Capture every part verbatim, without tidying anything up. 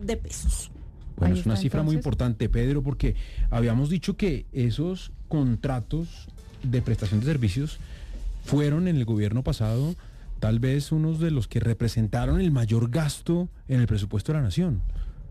de pesos. Bueno, Ahí es una está, cifra muy entonces. importante, Pedro, porque habíamos dicho que esos contratos de prestación de servicios fueron en el gobierno pasado tal vez unos de los que representaron el mayor gasto en el presupuesto de la nación.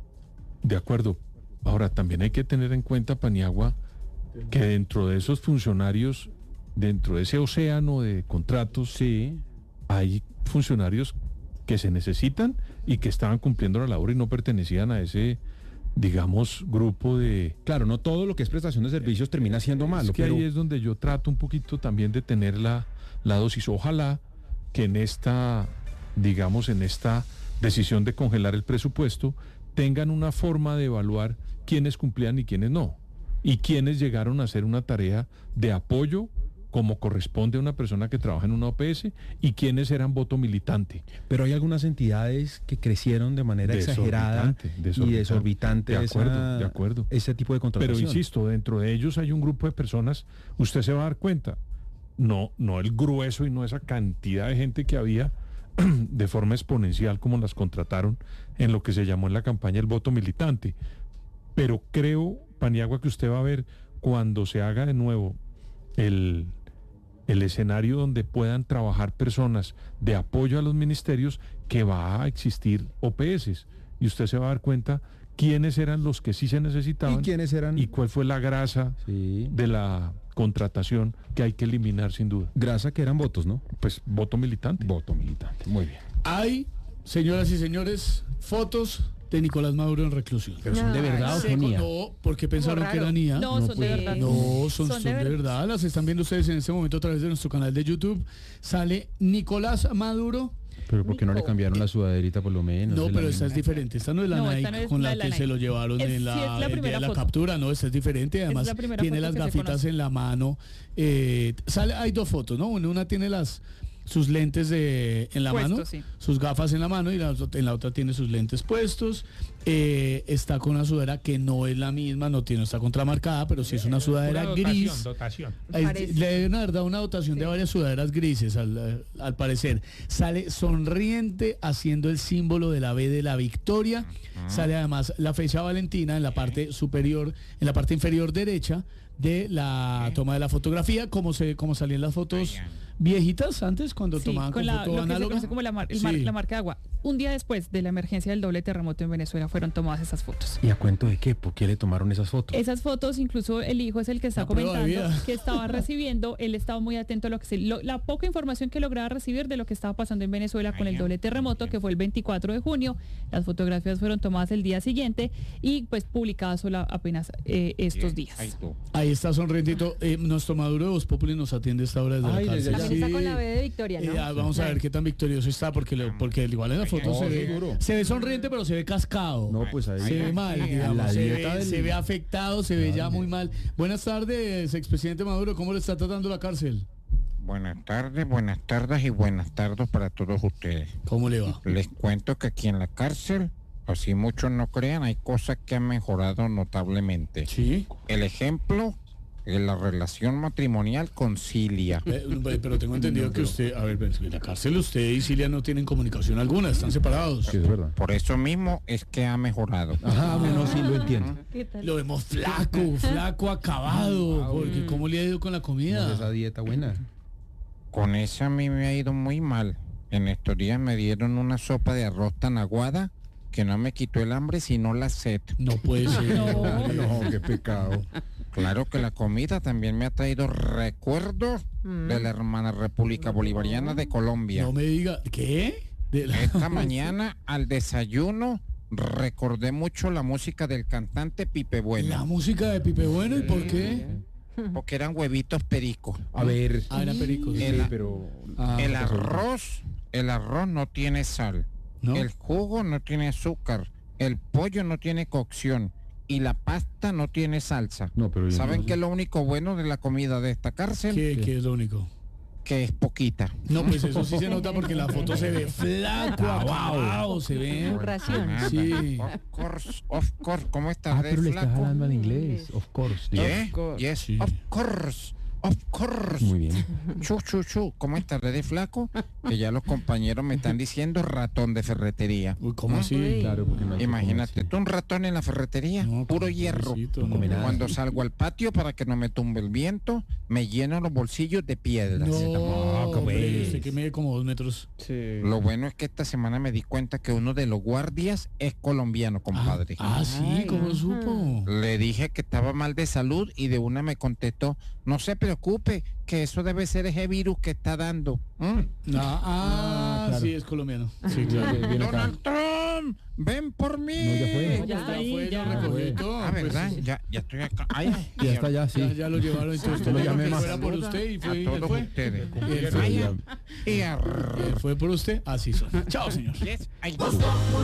De acuerdo. Ahora, también hay que tener en cuenta, Paniagua, que dentro de esos funcionarios, dentro de ese océano de contratos, Sí. hay funcionarios que se necesitan y que estaban cumpliendo la labor y no pertenecían a ese, digamos, grupo de... Claro, no todo lo que es prestación de servicios termina siendo malo, Es que pero ahí es donde yo trato un poquito también de tener la, la dosis. Ojalá que en esta, digamos, en esta decisión de congelar el presupuesto, tengan una forma de evaluar quiénes cumplían y quiénes no. Y quiénes llegaron a hacer una tarea de apoyo como corresponde a una persona que trabaja en una O P S y quiénes eran voto militante. pero hay algunas entidades que crecieron de manera exagerada Desorbitante, y desorbitante. desorbitante De acuerdo, esa- de acuerdo. ese tipo de Pero contratación. insisto, dentro de ellos hay un grupo de personas, usted se va a dar cuenta, no, no el grueso y no esa cantidad de gente que había de forma exponencial como las contrataron en lo que se llamó en la campaña el voto militante. Pero creo, Paniagua, que usted va a ver cuando se haga de nuevo el, el escenario donde puedan trabajar personas de apoyo a los ministerios, que va a existir O P S. Y usted se va a dar cuenta quiénes eran los que sí se necesitaban ¿Y quiénes eran? y cuál fue la grasa Sí. de la contratación que hay que eliminar sin duda. Grasa que eran votos, ¿no? Pues voto militante. Voto militante. Muy bien. Hay, señoras y señores, fotos de Nicolás Maduro en reclusión. ¿Pero son de verdad o Seco, son I A? no, porque pensaron que eran I A. No, No son puede de ser. verdad. No, son, Son son de de, verdad. verdad. Las están viendo ustedes en este momento a través de nuestro canal de YouTube. Sale Nicolás Maduro. Pero ¿por qué no le Nico. cambiaron la sudaderita por lo menos? No, Es pero la esta es misma. diferente. Esta no es la No, Nike esta no es con la la de la que Nike. se lo llevaron Es- en sí, la, es la el día primera de la foto. captura. No, esta es diferente. Además, la primera tiene foto las que se gafitas conoce. en la mano. Eh, sale, hay dos fotos, ¿no? Una, una tiene las sus lentes de, en la Puestos, mano, sí. sus gafas en la mano, y la, en la otra tiene sus lentes puestos. Eh, está con una sudadera que no es la misma, no tiene, no está contramarcada, pero sí es una sudadera gris. dotación. Es- Parece. le deben haber dado una dotación de varias sudaderas grises, al, eh, al parecer. Sale sonriente haciendo el símbolo de la B de la victoria. Sale además la fecha Valentina en la parte superior, en la parte inferior derecha de la toma de la fotografía, como se como salían las fotos viejitas antes cuando Sí, tomaban con, con la, foto lo que se análoga. conoce como la, mar- el mar- Sí. la marca de agua. Un día después de la emergencia del doble terremoto en Venezuela fueron tomadas esas fotos. ¿Y a cuento de qué? ¿Por qué le tomaron esas fotos? Esas fotos, incluso el hijo es el que está La prueba de comentando vida. que estaba recibiendo, él estaba muy atento a lo que se, lo- la poca información que lograba recibir de lo que estaba pasando en Venezuela con el doble terremoto, que fue el veinticuatro de junio. Las fotografías fueron tomadas el día siguiente y pues publicadas solo apenas eh, estos días. Ahí está sonrientito. Eh, nuestro Maduro de Voz Populi nos atiende a esta hora desde Ay, la desde cárcel. allá. También está Sí. con la B de Victoria, ¿no? Eh, ah, vamos a ver qué tan victorioso está, porque, le- porque igual en la foto No, se ve, seguro. se ve sonriente, pero se ve cascado. No, pues ahí. Se ve mal, digamos, La se, dieta ve, del- se ve afectado, se ve ya muy mal. Buenas tardes, expresidente Maduro, ¿cómo le está tratando la cárcel? Buenas tardes, buenas tardes y buenas tardes para todos ustedes. ¿Cómo le va? Les cuento que aquí en la cárcel, así muchos no crean, hay cosas que han mejorado notablemente. Sí. El ejemplo es la relación matrimonial con Cilia. Eh, pero tengo entendido que usted, a ver, en la cárcel usted y Cilia no tienen comunicación alguna, están separados. Sí, es verdad. Por eso mismo es que ha mejorado. Ajá, bueno, sí, lo entiendo. ¿Qué tal? Lo vemos flaco, flaco, acabado, porque ¿cómo le ha ido con la ¿Cómo es esa comida? dieta buena? Con esa a mí me ha ido muy mal. En estos días me dieron una sopa de arroz tan aguada que no me quitó el hambre sino la sed. No puede ser. No, qué pecado. Claro que la comida también me ha traído recuerdos de la hermana República Bolivariana de Colombia. No me diga, ¿qué? De la- Esta mañana al desayuno recordé mucho la música del cantante Pipe La Bueno, música de Pipe Bueno, ¿y por qué? porque eran huevitos pericos. A ver. Ah, era perico. Sí, El- pero. Ah, El arroz, el arroz no tiene sal, ¿no? el jugo no tiene azúcar, el pollo no tiene cocción y la pasta no tiene salsa. No, pero yo ¿Saben no- qué es lo único bueno de la comida de esta cárcel? ¿Qué, qué es lo único? Que es poquita. No, pues eso sí se nota porque en la foto se ve flaco, acabado, se ve. Ración. Ah, Sí. Of course, of course. ¿Cómo estás, Ah, de pero le estás flaco? hablando al inglés. Of course. Yeah, course. yes, Sí. of course. Of course. Muy bien. Chu, chu, chu. ¿Cómo estás, de flaco? Que ya los compañeros me están diciendo ratón de ferretería. Uy, ¿cómo ¿Mm? así? Claro, porque no hay que Imagínate, comerse. tú un ratón en la ferretería, No, puro pues, hierro. pobrecito, No come nada. Cuando salgo al patio para que no me tumbe el viento, me lleno los bolsillos de piedras. No, ¿cómo hombre, es? usted que mide como dos metros. Lo bueno es que esta semana me di cuenta que uno de los guardias es colombiano, compadre. Ah, sí, ¿cómo supo? Le dije que estaba mal de salud y de una me contestó, no se preocupe, que eso debe ser ese virus que está dando. ¿Mm? Ah, ah, Ah, claro. sí, es colombiano. Sí, claro. Viene acá. Donald Trump, ven por mí. No, ya fue. No, Ya ya ahí, fue, ya. lo recogió y Ah, todo, Ah, pues, ¿verdad? sí. Ya, ya estoy acá. Ay, Ya está, ya, sí. Ya, ya lo llevaron y todo esto. Lo Lo llamé que más. fuera por usted y a fue, y él todos fue. ustedes. Y él fue. Vaya, y a- Él fue por usted, así son. Chao, señor. Yes, ay,